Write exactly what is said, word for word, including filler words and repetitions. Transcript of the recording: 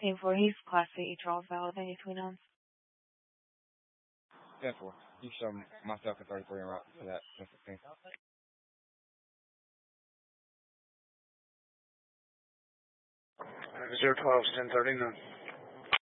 ten four, he's Class C Charles valid, ninety-three nine. ten four. You can show myself at thirty-three en route for that. ten sixteen. zero twelve, ten thirty-nine.